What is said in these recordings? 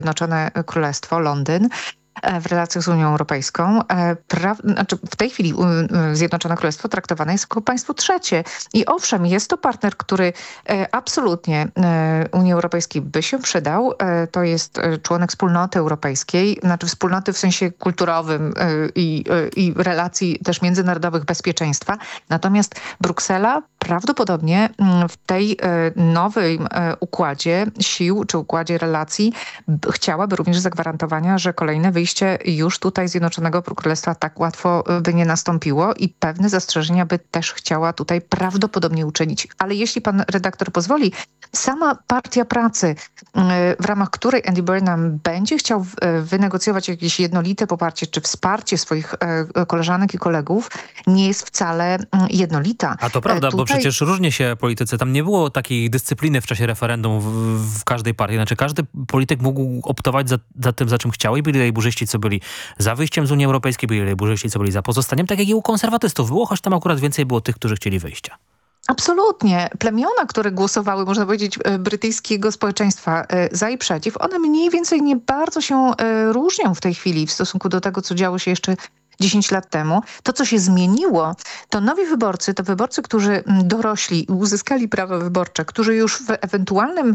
Zjednoczone Królestwo, Londyn, w relacjach z Unią Europejską. W tej chwili Zjednoczone Królestwo traktowane jest jako państwo trzecie. I owszem, jest to partner, który absolutnie Unii Europejskiej by się przydał. To jest członek wspólnoty europejskiej, znaczy wspólnoty w sensie kulturowym i relacji też międzynarodowych bezpieczeństwa. Natomiast Bruksela prawdopodobnie w tej nowym układzie sił, czy układzie relacji chciałaby również zagwarantowania, że kolejne wyjście już tutaj Zjednoczonego Królestwa tak łatwo by nie nastąpiło i pewne zastrzeżenia by też chciała tutaj prawdopodobnie uczynić. Ale jeśli pan redaktor pozwoli, sama Partia Pracy, w ramach której Andy Burnham będzie chciał wynegocjować jakieś jednolite poparcie czy wsparcie swoich koleżanek i kolegów, nie jest wcale jednolita. A to prawda, bo przecież różnie się politycy. Tam nie było takiej dyscypliny w czasie referendum w każdej partii. Znaczy każdy polityk mógł optować za tym, za czym chciał i byli lejburzyści, co byli za wyjściem z Unii Europejskiej, byli lejburzyści, co byli za pozostaniem, tak jak i u konserwatystów było, choć tam akurat więcej było tych, którzy chcieli wyjścia. Absolutnie. Plemiona, które głosowały, można powiedzieć, brytyjskiego społeczeństwa za i przeciw, one mniej więcej nie bardzo się różnią w tej chwili w stosunku do tego, co działo się jeszcze 10 lat temu. To, co się zmieniło, to nowi wyborcy, to wyborcy, którzy dorośli i uzyskali prawa wyborcze, którzy już w ewentualnym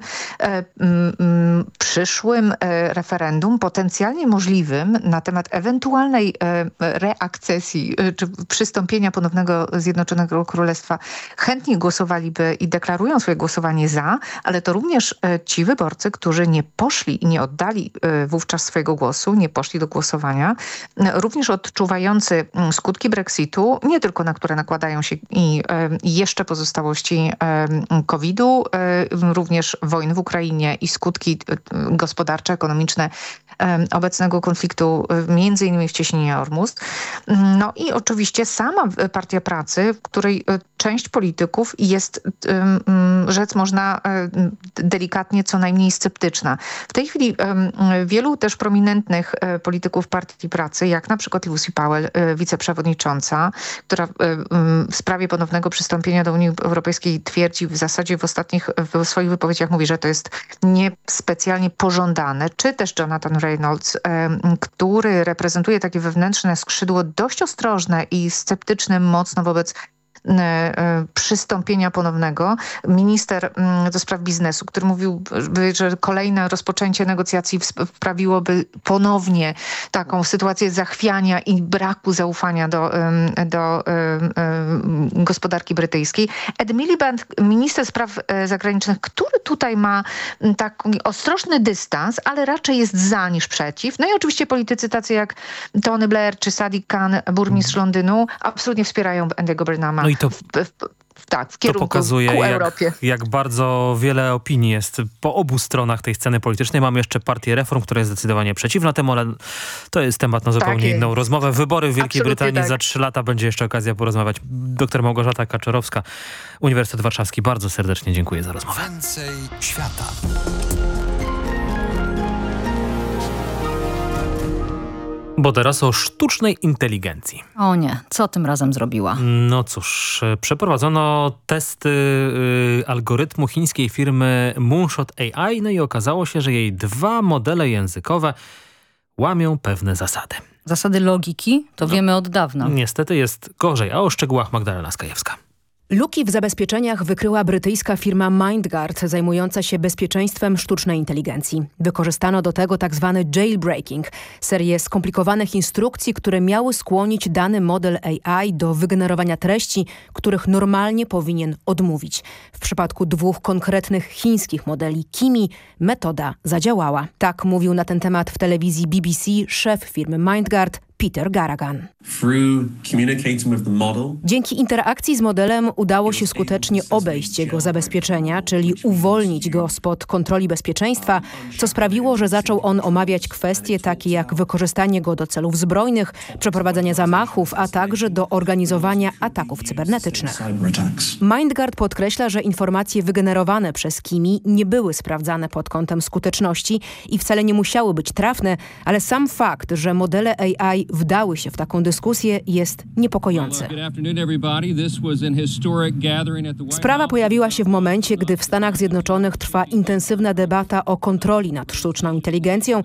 przyszłym referendum, potencjalnie możliwym na temat ewentualnej reakcesji czy przystąpienia ponownego Zjednoczonego Królestwa, chętnie głosowaliby i deklarują swoje głosowanie za, ale to również ci wyborcy, którzy nie poszli i nie oddali wówczas swojego głosu, nie poszli do głosowania, również odczuwający skutki Brexitu, nie tylko na które nakładają się i jeszcze pozostałości COVID-u, również wojny w Ukrainie i skutki gospodarcze, ekonomiczne obecnego konfliktu, między innymi w cieśninie Ormus. No i oczywiście sama Partia Pracy, w której część polityków jest, rzec można delikatnie, co najmniej sceptyczna. W tej chwili wielu też prominentnych polityków Partii Pracy, jak na przykład Lucy Powell, wiceprzewodnicząca, która w sprawie ponownego przystąpienia do Unii Europejskiej twierdzi w zasadzie w swoich wypowiedziach mówi, że to jest niespecjalnie pożądane, czy też Jonathan Reynolds, który reprezentuje takie wewnętrzne skrzydło dość ostrożne i sceptyczne mocno wobec przystąpienia ponownego. Minister do spraw biznesu, który mówił, że kolejne rozpoczęcie negocjacji wprawiłoby ponownie taką sytuację zachwiania i braku zaufania do gospodarki brytyjskiej. Ed Miliband, minister spraw zagranicznych, który tutaj ma taki ostrożny dystans, ale raczej jest za niż przeciw. No i oczywiście politycy tacy jak Tony Blair czy Sadiq Khan, burmistrz Londynu, absolutnie wspierają Andy'ego Burnhama. No i to w kierunku to pokazuje, ku Europie. jak bardzo wiele opinii jest po obu stronach tej sceny politycznej. Mamy jeszcze Partię Reform, która jest zdecydowanie przeciwna temu, ale to jest temat na zupełnie inną rozmowę. Wybory w Wielkiej Brytanii za 3 lata będzie jeszcze okazja porozmawiać. Doktor Małgorzata Kaczorowska, Uniwersytet Warszawski. Bardzo serdecznie dziękuję za rozmowę. Więcej świata. Bo teraz o sztucznej inteligencji. O nie, co tym razem zrobiła? No cóż, przeprowadzono testy algorytmu chińskiej firmy Moonshot AI, no i okazało się, że jej 2 modele językowe łamią pewne zasady. Zasady logiki to wiemy od dawna. Niestety jest gorzej, a o szczegółach Magdalena Skajewska. Luki w zabezpieczeniach wykryła brytyjska firma MindGuard, zajmująca się bezpieczeństwem sztucznej inteligencji. Wykorzystano do tego tzw. jailbreaking, serię skomplikowanych instrukcji, które miały skłonić dany model AI do wygenerowania treści, których normalnie powinien odmówić. W przypadku 2 konkretnych chińskich modeli Kimi metoda zadziałała. Tak mówił na ten temat w telewizji BBC szef firmy MindGuard Peter Garragan. Dzięki interakcji z modelem udało się skutecznie obejść jego zabezpieczenia, czyli uwolnić go spod kontroli bezpieczeństwa, co sprawiło, że zaczął on omawiać kwestie takie jak wykorzystanie go do celów zbrojnych, przeprowadzenia zamachów, a także do organizowania ataków cybernetycznych. MindGuard podkreśla, że informacje wygenerowane przez Kimi nie były sprawdzane pod kątem skuteczności i wcale nie musiały być trafne, ale sam fakt, że modele AI wdały się w taką dyskusję, jest niepokojący. Sprawa pojawiła się w momencie, gdy w Stanach Zjednoczonych trwa intensywna debata o kontroli nad sztuczną inteligencją